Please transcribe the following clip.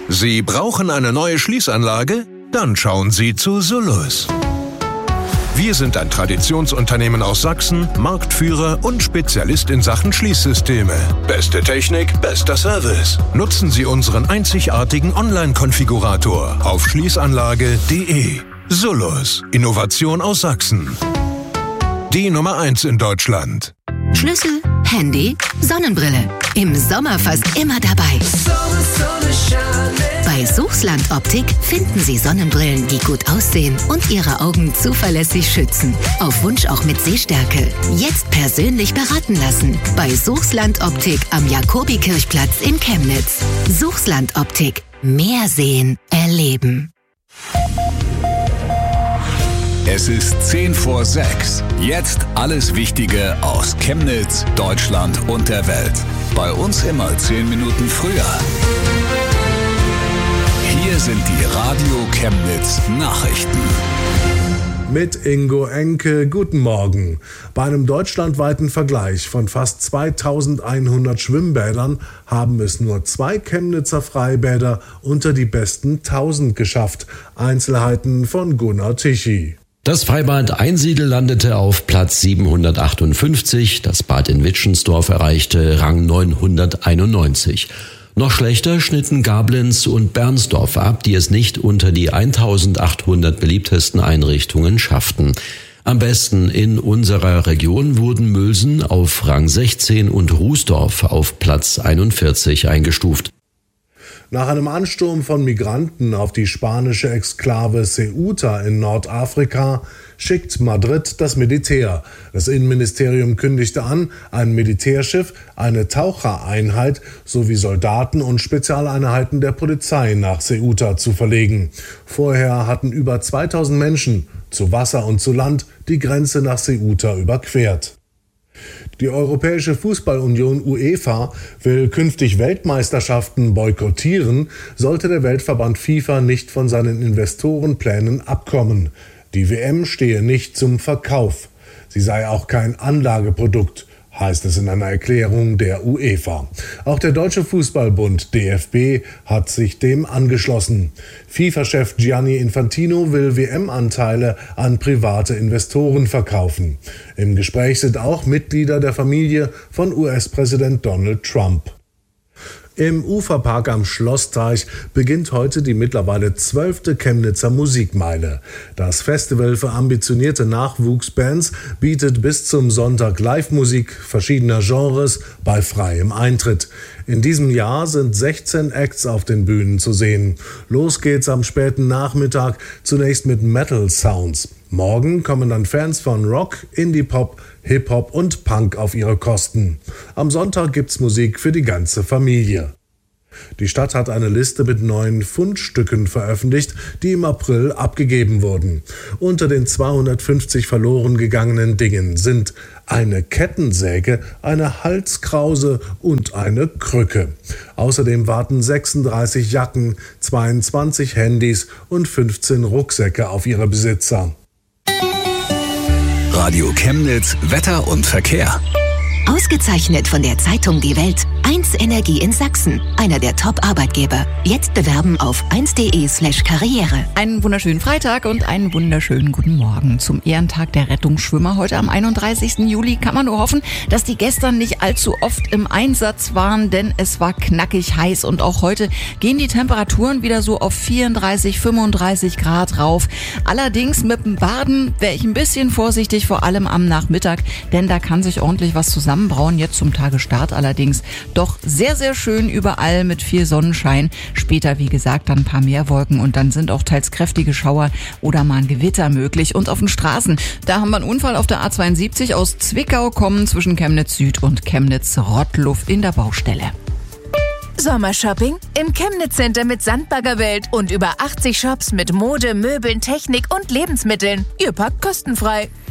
Sie brauchen eine neue Schließanlage? Dann schauen Sie zu Sullus. Wir sind ein Traditionsunternehmen aus Sachsen, Marktführer und Spezialist in Sachen Schließsysteme. Beste Technik, bester Service. Nutzen Sie unseren einzigartigen Online-Konfigurator auf schließanlage.de. Sullus, Innovation aus Sachsen. Die Nummer 1 in Deutschland. Schlüssel, Handy, Sonnenbrille. Im Sommer fast immer dabei. Bei Suchsland Optik finden Sie Sonnenbrillen, die gut aussehen und Ihre Augen zuverlässig schützen. Auf Wunsch auch mit Sehstärke. Jetzt persönlich beraten lassen. Bei Suchsland Optik am Jakobikirchplatz in Chemnitz. Suchsland Optik. Mehr sehen, erleben. Es ist 5:10. Jetzt alles Wichtige aus Chemnitz, Deutschland und der Welt. Bei uns immer 10 Minuten früher. Hier sind die Radio Chemnitz Nachrichten. Mit Ingo Enke, guten Morgen. Bei einem deutschlandweiten Vergleich von fast 2100 Schwimmbädern haben es nur 2 Chemnitzer Freibäder unter die besten 1000 geschafft. Einzelheiten von Gunnar Tichy. Das Freibad Einsiedel landete auf Platz 758, das Bad in Wittschensdorf erreichte Rang 991. Noch schlechter schnitten Gablenz und Bernsdorf ab, die es nicht unter die 1800 beliebtesten Einrichtungen schafften. Am besten in unserer Region wurden Mülsen auf Rang 16 und Rußdorf auf Platz 41 eingestuft. Nach einem Ansturm von Migranten auf die spanische Exklave Ceuta in Nordafrika schickt Madrid das Militär. Das Innenministerium kündigte an, ein Militärschiff, eine Tauchereinheit sowie Soldaten und Spezialeinheiten der Polizei nach Ceuta zu verlegen. Vorher hatten über 2000 Menschen zu Wasser und zu Land die Grenze nach Ceuta überquert. Die Europäische Fußballunion UEFA will künftig Weltmeisterschaften boykottieren, sollte der Weltverband FIFA nicht von seinen Investorenplänen abkommen. Die WM stehe nicht zum Verkauf. Sie sei auch kein Anlageprodukt, heißt es in einer Erklärung der UEFA. Auch der Deutsche Fußballbund DFB hat sich dem angeschlossen. FIFA-Chef Gianni Infantino will WM-Anteile an private Investoren verkaufen. Im Gespräch sind auch Mitglieder der Familie von US-Präsident Donald Trump. Im Uferpark am Schlossteich beginnt heute die mittlerweile 12. Chemnitzer Musikmeile. Das Festival für ambitionierte Nachwuchsbands bietet bis zum Sonntag Live-Musik verschiedener Genres bei freiem Eintritt. In diesem Jahr sind 16 Acts auf den Bühnen zu sehen. Los geht's am späten Nachmittag zunächst mit Metal-Sounds. Morgen kommen dann Fans von Rock, Indie-Pop, Hip-Hop und Punk auf ihre Kosten. Am Sonntag gibt's Musik für die ganze Familie. Die Stadt hat eine Liste mit 9 Fundstücken veröffentlicht, die im April abgegeben wurden. Unter den 250 verloren gegangenen Dingen sind eine Kettensäge, eine Halskrause und eine Krücke. Außerdem warten 36 Jacken, 22 Handys und 15 Rucksäcke auf ihre Besitzer. Radio Chemnitz, Wetter und Verkehr. Ausgezeichnet von der Zeitung Die Welt. 1 Energie in Sachsen, einer der Top-Arbeitgeber. Jetzt bewerben auf 1.de/Karriere. Einen wunderschönen Freitag und einen wunderschönen guten Morgen zum Ehrentag der Rettungsschwimmer. Heute am 31. Juli kann man nur hoffen, dass die gestern nicht allzu oft im Einsatz waren, denn es war knackig heiß und auch heute gehen die Temperaturen wieder so auf 34, 35 Grad rauf. Allerdings mit dem Baden wäre ich ein bisschen vorsichtig, vor allem am Nachmittag, denn da kann sich ordentlich was zusammenbrauen. Jetzt zum Tagestart allerdings doch sehr, sehr schön überall mit viel Sonnenschein. Später, wie gesagt, dann ein paar mehr Wolken und dann sind auch teils kräftige Schauer oder mal ein Gewitter möglich. Und auf den Straßen, da haben wir einen Unfall auf der A72 aus Zwickau kommen zwischen Chemnitz Süd und Chemnitz Rottluff in der Baustelle. Sommershopping im Chemnitz Center mit Sandbaggerwelt und über 80 Shops mit Mode, Möbeln, Technik und Lebensmitteln. Ihr packt kostenfrei.